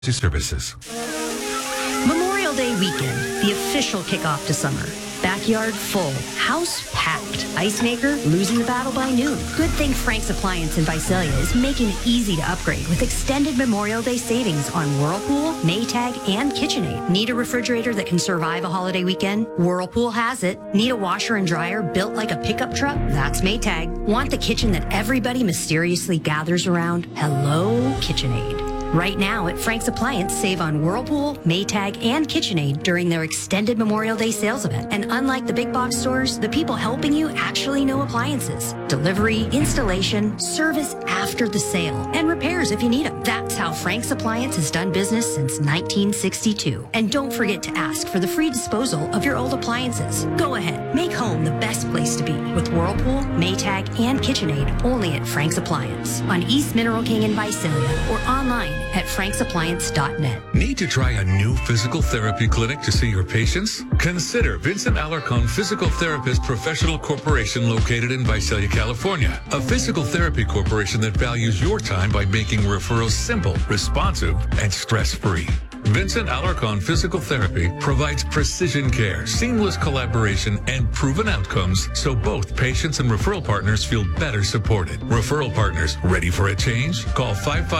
Services. Memorial Day weekend, the official kickoff to summer. Backyard full, house packed, ice maker losing the battle by noon. Good thing Frank's Appliance in Visalia is making it easy to upgrade with extended Memorial Day savings on Whirlpool, Maytag, and KitchenAid. Need a refrigerator that can survive a holiday weekend? Whirlpool has it. Need a washer and dryer built like a pickup truck? That's Maytag. Want the kitchen that everybody mysteriously gathers around? Hello, KitchenAid. Right now at Frank's Appliance, save on Whirlpool, Maytag, and KitchenAid during their extended Memorial Day sales event. And unlike the big box stores, the people helping you actually know appliances. Delivery, installation, service after the sale, and repairs if you need them. That's how Frank's Appliance has done business since 1962. And don't forget to ask for the free disposal of your old appliances. Go ahead, make home the best place to be with Whirlpool, Maytag, and KitchenAid only at Frank's Appliance on East Mineral King in Visalia or online at franksappliance.net. Need to try a new physical therapy clinic to see your patients? Consider Vincent Alarcon Physical Therapist Professional Corporation located in Visalia, California. A physical therapy corporation that values your time by making referrals simple, responsive, and stress-free. Vincent Alarcon Physical Therapy provides precision care, seamless collaboration, and proven outcomes so both patients and referral partners feel better supported. Referral partners ready for a change? Call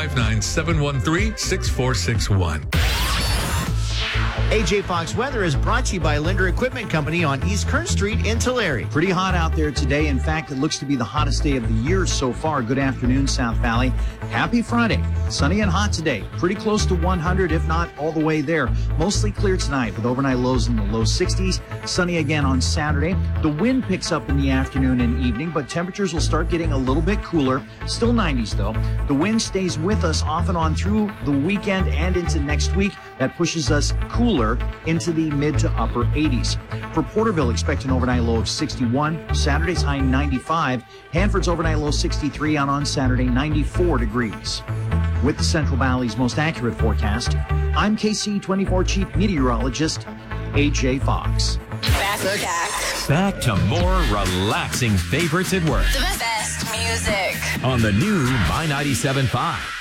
559-713-6461. AJ Fox Weather is brought to you by Linder Equipment Company on East Kern Street in Tulare. Pretty hot out there today. In fact, it looks to be the hottest day of the year so far. Good afternoon, South Valley. Happy Friday. Sunny and hot today. Pretty close to 100, if not all the way there. Mostly clear tonight with overnight lows in the low 60s. Sunny again on Saturday. The wind picks up in the afternoon and evening, but temperatures will start getting a little bit cooler. Still 90s, though. The wind stays with us off and on through the weekend and into next week. That pushes us cooler into the mid to upper 80s. For Porterville, expect an overnight low of 61. Saturday's high 95. Hanford's overnight low 63, and on Saturday 94 degrees. With the Central Valley's most accurate forecast, I'm KC24 Chief Meteorologist AJ Fox. Back to more relaxing favorites at work. The best music on the new My 97.5.